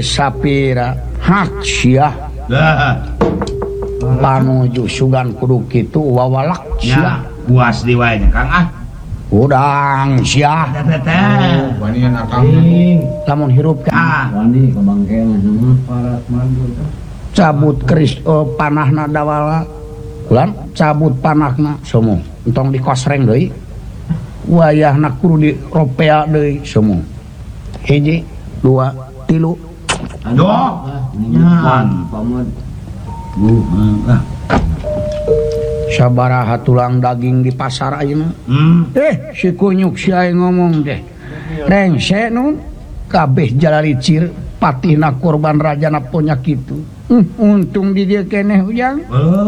sapira hak syah panuju sugan kudu kitu wawalak syah puas di wae Kang udang syah wani akang lamun hirup ka wani ka bangkel sama parat mandur cabut keris panahna dawala ulan cabut panahna semua entong di kosreng deui wayahna kudu di ropea deui semua hiji dua tilu aduh nyan pamod sabaraha tulang daging di pasar ayeuna si kunyuk si aya ngomong deh rengse nun kabeh jalalicir patihna korban rajana ponya kitu untung di dieu keneh ujang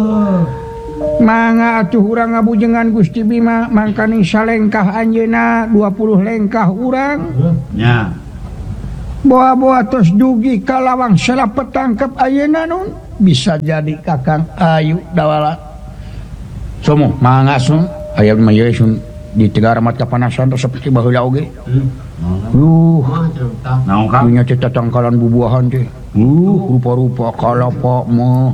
mangga atuh urang ngabujengan Gusti Bima mangkani salengkah anjeunna 20 lengkah urang nya boa-boa tos dugi ka lawang salapet tangkep ayeuna nun bisa jadi Kakang Ayu dawala somo mangasun aya mah ye sun di Tegar Mat kapanasan seperti baheula oge naon Kang punya cita tangkalan bubuahan teh rupa-rupa kalapa mah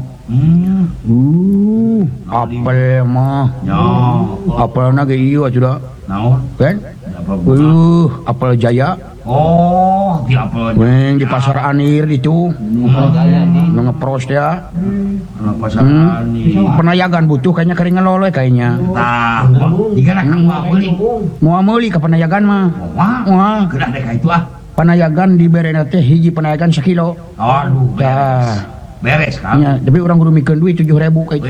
apel mah nya apelna ge ieu atuh naon kan apel jaya oh di apel di pasar Anir itu ngepros ya pasar ani penayagan butuh kayaknya kering ngeloleh kayaknya tah digana Kang mau meuli ka penayagan mah wah gerak deh ka itu penayagan diberena teh hiji penayagan 1 kilo aduh beres Kang nya tapi urang kudu mikeun duit 7.000 ka itu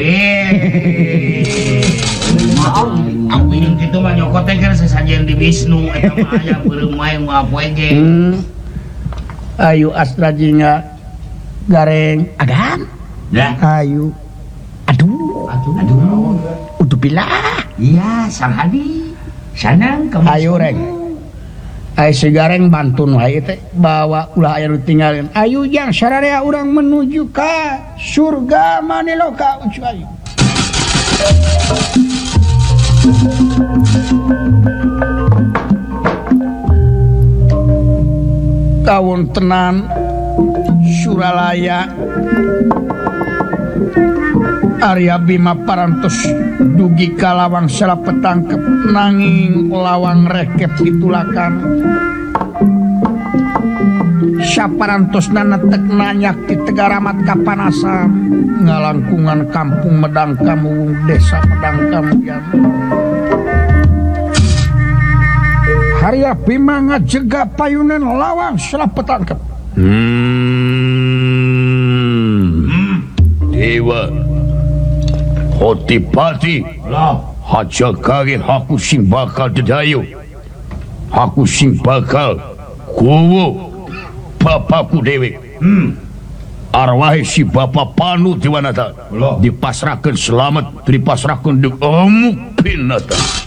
aku ingin gitu mah nyokot teh kan sesajen di Wisnu eta mah aya beureum wae moal poe ge ayu astrajinga gareng agan ya ayu aduh udah pilah iya sang hadi sanang kamu ayu reng ayo si gareng bantun wae teh bawa ulah aya nu tinggalin ayu jang sararea urang menuju ka surga maneloka ucuy kawon tenan Suralaya Arya Bima parantos dugi ka lawang salapet tangkep nanging lawang rekep ditulakan saparantosna netek nanyak di Tegar Mat kapanasan ngalangkungan kampung Medang Kamu desa Medang Kamu Arya Bima ngajega payunan lawang salapet tangkep Dewa Hotipati Haja kari aku sing bakal dedayo aku sing bakal kuwo bapakku dewe arwah si bapak Panu Dewanata dipasrahkan selamat dipasrahkan di Amuk Pinata